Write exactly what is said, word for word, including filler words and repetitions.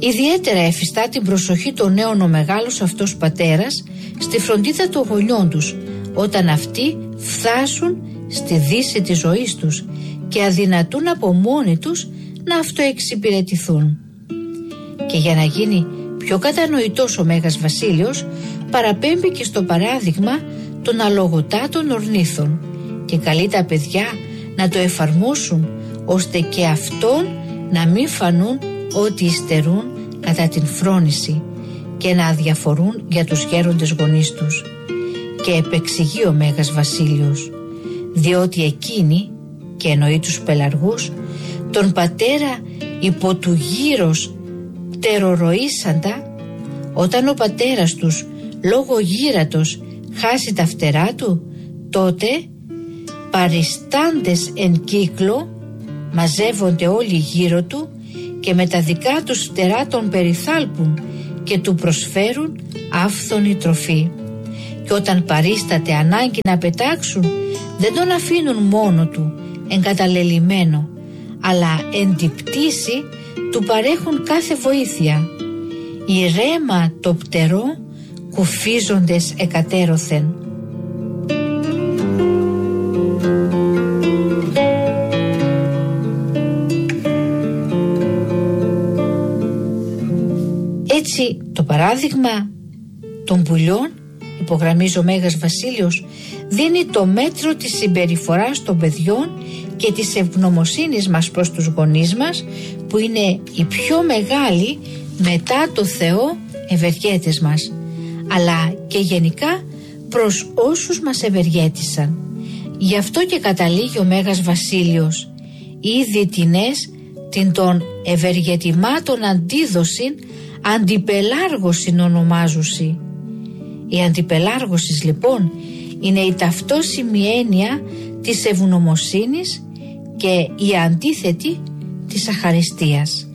Ιδιαίτερα εφιστά την προσοχή των νέων ο μεγάλος αυτός πατέρας στη φροντίδα των γονιών τους, όταν αυτοί φτάσουν στη δύση της ζωής τους και αδυνατούν από μόνοι τους να αυτοεξυπηρετηθούν. Και για να γίνει πιο κατανοητός ο Μέγας Βασίλειος, παραπέμπει και στο παράδειγμα των αλογοτάτων ορνήθων και καλεί τα παιδιά να το εφαρμόσουν, ώστε και αυτόν να μην φανούν ότι υστερούν κατά την φρόνηση και να αδιαφορούν για τους γέροντες γονείς τους. Και επεξηγεί ο Μέγας Βασίλειος, διότι εκείνοι, και εννοεί τους πελαργούς, τον πατέρα υπό του γύρος τεροροήσαντα, όταν ο πατέρας τους λόγω γύρατος χάσει τα φτερά του, τότε παριστάντες εν κύκλο μαζεύονται όλοι γύρω του και με τα δικά τους φτερά τον περιθάλπουν και του προσφέρουν άφθονη τροφή. Και όταν παρίσταται ανάγκη να πετάξουν, δεν τον αφήνουν μόνο του εγκαταλελειμμένο, αλλά εν τη πτήση του παρέχουν κάθε βοήθεια. Ηρέμα το πτερό κουφίζοντες εκατέρωθεν. Έτσι το παράδειγμα των πουλιών, υπογραμμίζει ο Μέγας Βασίλειος, δίνει το μέτρο της συμπεριφοράς των παιδιών και της ευγνωμοσύνης μας προς τους γονείς μας, που είναι οι πιο μεγάλοι μετά το Θεό ευεργέτες μας, αλλά και γενικά προς όσους μας ευεργέτησαν. Γι' αυτό και καταλήγει ο Μέγας Βασίλειος, ήδη τινές την των ευεργετημάτων αντίδοσιν αντιπελάργωσιν ονομάζουσι. Η αντιπελάργωσης λοιπόν είναι η ταυτόσιμη έννοια της ευγνωμοσύνης και η αντίθετη της αχαριστίας.